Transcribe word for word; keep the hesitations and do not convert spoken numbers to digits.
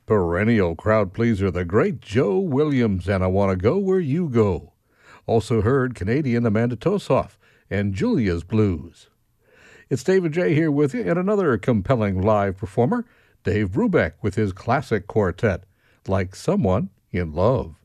perennial crowd pleaser, the great Joe Williams, and I Want to Go Where You Go. Also heard Canadian Amanda Tosoff and Julia's Blues. It's David J. here with you, and another compelling live performer, Dave Brubeck with his classic quartet, Like Someone in Love.